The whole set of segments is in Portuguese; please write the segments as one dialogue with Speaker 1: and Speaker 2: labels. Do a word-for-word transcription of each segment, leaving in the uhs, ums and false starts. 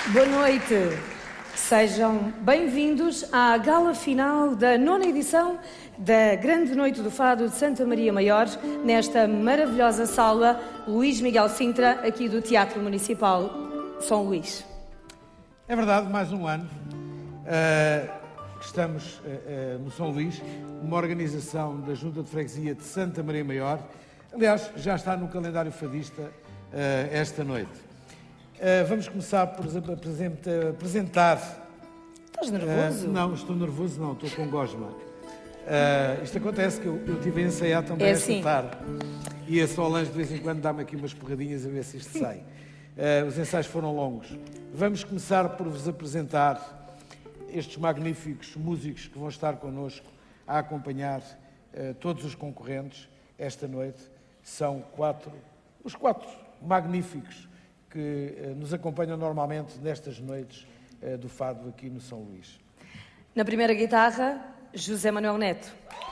Speaker 1: Boa noite. Sejam bem-vindos à gala final da nona edição da Grande Noite do Fado de Santa Maria Maior, nesta maravilhosa sala Luís Miguel Sintra, aqui do Teatro Municipal São Luís.
Speaker 2: É verdade, mais um ano uh, que estamos uh, uh, no São Luís, uma organização da Junta de Freguesia de Santa Maria Maior. Aliás, já está no calendário fadista uh, esta noite. Uh, vamos começar por apresentar...
Speaker 1: Estás nervoso?
Speaker 2: Uh, não, estou nervoso não, estou com gosma. Uh, isto acontece que eu, eu tive a ensaiar também
Speaker 1: é
Speaker 2: esta
Speaker 1: assim.
Speaker 2: tarde. E a Solange de vez em quando dá-me aqui umas porradinhas a ver se isto sai. Uh, os ensaios foram longos. Vamos começar por vos apresentar estes magníficos músicos que vão estar connosco a acompanhar uh, todos os concorrentes esta noite. São quatro, os quatro magníficos que uh, nos acompanham normalmente nestas noites uh, do Fado aqui no São Luís.
Speaker 1: Na primeira guitarra, José Manuel Neto.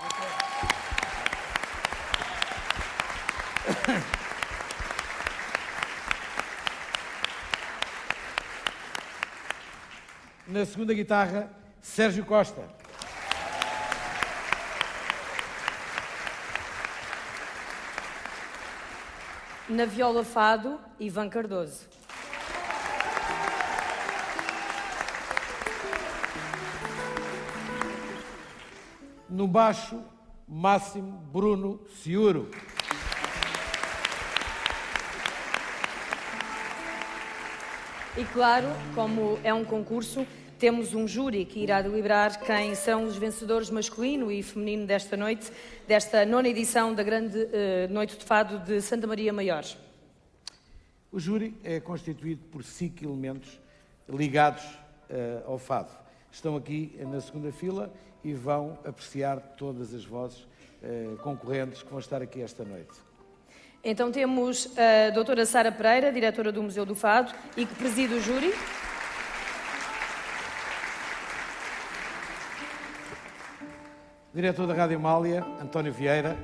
Speaker 2: Na segunda guitarra, Sérgio Costa.
Speaker 1: Na viola fado, Ivan Cardoso.
Speaker 2: No baixo, Máximo Bruno Ciuro.
Speaker 1: E claro, como é um concurso, temos um júri que irá deliberar quem são os vencedores masculino e feminino desta noite, desta nona edição da Grande uh, Noite de Fado de Santa Maria Maior.
Speaker 2: O júri é constituído por cinco elementos ligados uh, ao fado. Estão aqui na segunda fila e vão apreciar todas as vozes uh, concorrentes que vão estar aqui esta noite.
Speaker 1: Então temos a doutora Sara Pereira, diretora do Museu do Fado e que preside o júri.
Speaker 2: Diretor da Rádio Amália, António Vieira.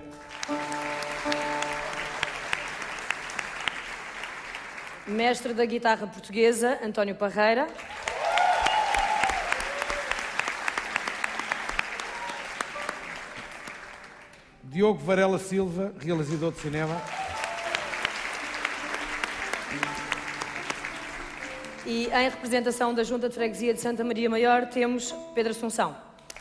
Speaker 1: Mestre da guitarra portuguesa, António Parreira.
Speaker 2: Diogo Varela Silva, realizador de cinema.
Speaker 1: E em representação da Junta de Freguesia de Santa Maria Maior temos Pedro Assunção.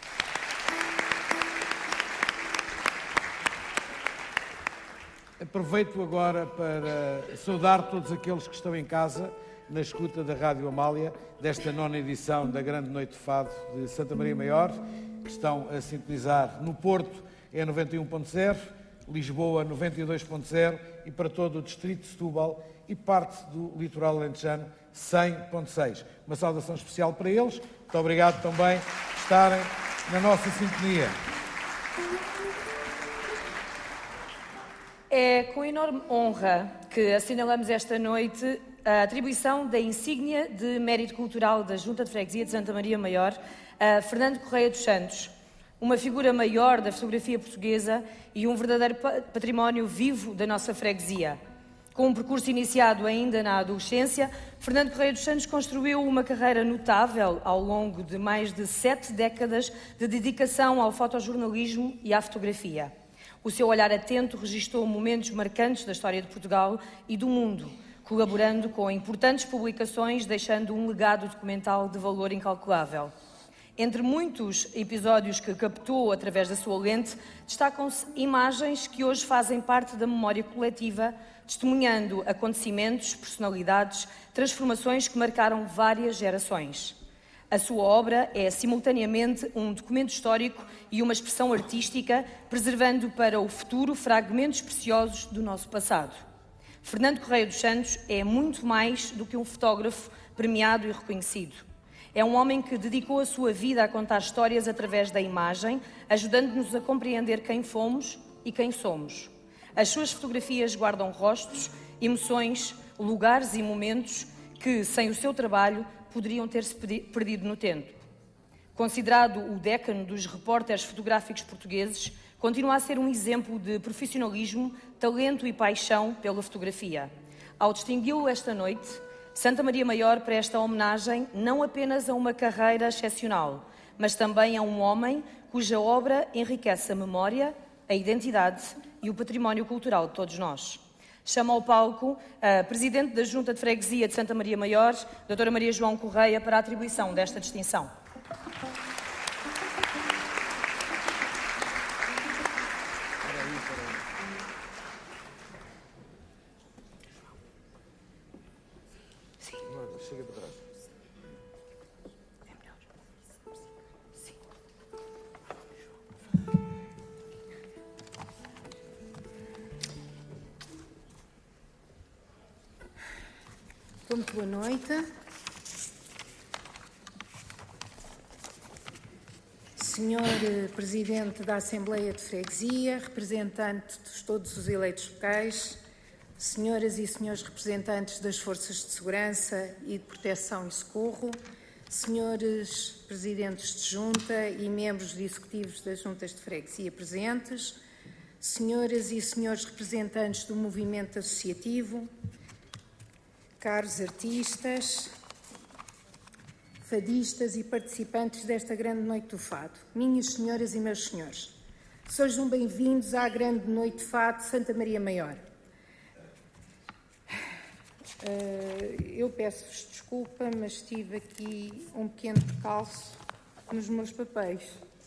Speaker 2: Aproveito agora para saudar todos aqueles que estão em casa na escuta da Rádio Amália, desta nona edição da Grande Noite de Fado de Santa Maria Maior, que estão a sintonizar no Porto é noventa e um ponto zero, Lisboa noventa e dois ponto zero e para todo o Distrito de Setúbal e parte do litoral alentejano cem ponto seis. Uma saudação especial para eles. Muito obrigado também por estarem na nossa sintonia.
Speaker 1: É com enorme honra que assinalamos esta noite a atribuição da insígnia de mérito cultural da Junta de Freguesia de Santa Maria Maior a Fernando Correia dos Santos, uma figura maior da fotografia portuguesa e um verdadeiro património vivo da nossa freguesia. Com um percurso iniciado ainda na adolescência, Fernando Correia dos Santos construiu uma carreira notável ao longo de mais de sete décadas de dedicação ao fotojornalismo e à fotografia. O seu olhar atento registou momentos marcantes da história de Portugal e do mundo, colaborando com importantes publicações, deixando um legado documental de valor incalculável. Entre muitos episódios que captou através da sua lente, destacam-se imagens que hoje fazem parte da memória coletiva, testemunhando acontecimentos, personalidades, transformações que marcaram várias gerações. A sua obra é, simultaneamente, um documento histórico e uma expressão artística, preservando para o futuro fragmentos preciosos do nosso passado. Fernando Correia dos Santos é muito mais do que um fotógrafo premiado e reconhecido. É um homem que dedicou a sua vida a contar histórias através da imagem, ajudando-nos a compreender quem fomos e quem somos. As suas fotografias guardam rostos, emoções, lugares e momentos que, sem o seu trabalho, poderiam ter-se perdido no tempo. Considerado o décano dos repórteres fotográficos portugueses, continua a ser um exemplo de profissionalismo, talento e paixão pela fotografia. Ao distingui-lo esta noite, Santa Maria Maior presta homenagem não apenas a uma carreira excepcional, mas também a um homem cuja obra enriquece a memória, a identidade e o património cultural de todos nós. Chamo ao palco a Presidente da Junta de Freguesia de Santa Maria Maior, doutora Maria João Correia, para a atribuição desta distinção.
Speaker 2: Chega para trás.
Speaker 1: É melhor. Sim.
Speaker 3: Muito boa noite. Senhor Presidente da Assembleia de Freguesia, representante de todos os eleitos locais, senhoras e senhores representantes das Forças de Segurança e de Proteção e Socorro, senhores Presidentes de Junta e membros executivos das Juntas de Freguesia presentes, senhoras e senhores representantes do movimento associativo, caros artistas, fadistas e participantes desta grande noite do fado, minhas senhoras e meus senhores, sejam bem-vindos à grande noite de fado de Santa Maria Maior. Uh, eu peço-vos desculpa, mas tive aqui um pequeno percalço nos meus papéis.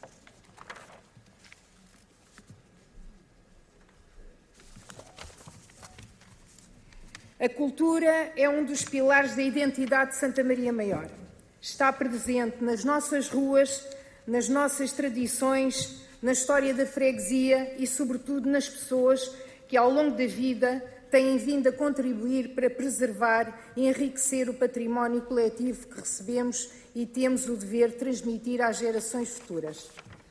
Speaker 3: A cultura é um dos pilares da identidade de Santa Maria Maior. Está presente nas nossas ruas, nas nossas tradições, na história da freguesia e, sobretudo, nas pessoas que, ao longo da vida, têm vindo a contribuir para preservar e enriquecer o património coletivo que recebemos e temos o dever de transmitir às gerações futuras.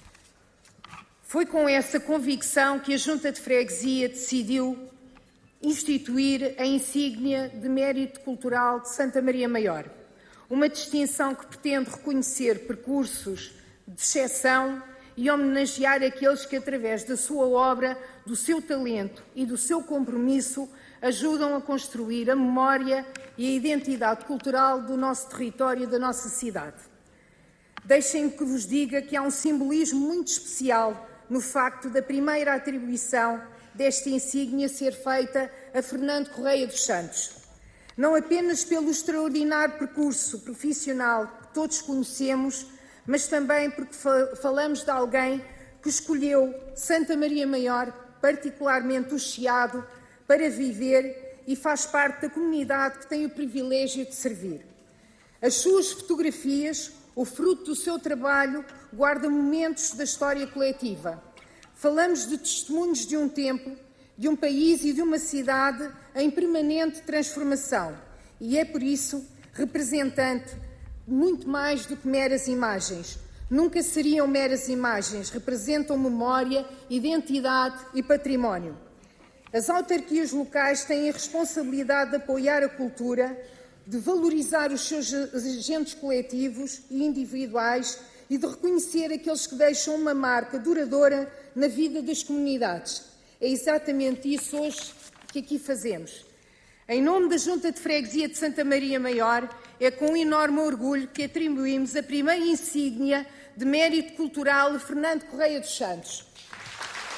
Speaker 3: Foi com essa convicção que a Junta de Freguesia decidiu instituir a insígnia de mérito cultural de Santa Maria Maior, uma distinção que pretende reconhecer percursos de exceção e homenagear aqueles que, através da sua obra, do seu talento e do seu compromisso, ajudam a construir a memória e a identidade cultural do nosso território e da nossa cidade. Deixem-me que vos diga que há um simbolismo muito especial no facto da primeira atribuição desta insígnia ser feita a Fernando Correia dos Santos. Não apenas pelo extraordinário percurso profissional que todos conhecemos, mas também porque falamos de alguém que escolheu Santa Maria Maior, particularmente o Chiado, para viver e faz parte da comunidade que tem o privilégio de servir. As suas fotografias, o fruto do seu trabalho, guardam momentos da história coletiva. Falamos de testemunhos de um tempo, de um país e de uma cidade em permanente transformação e é por isso representante muito mais do que meras imagens. Nunca seriam meras imagens, representam memória, identidade e património. As autarquias locais têm a responsabilidade de apoiar a cultura, de valorizar os seus agentes coletivos e individuais e de reconhecer aqueles que deixam uma marca duradoura na vida das comunidades. É exatamente isso hoje que aqui fazemos. Em nome da Junta de Freguesia de Santa Maria Maior, é com enorme orgulho que atribuímos a primeira insígnia de mérito cultural a Fernando Correia dos Santos.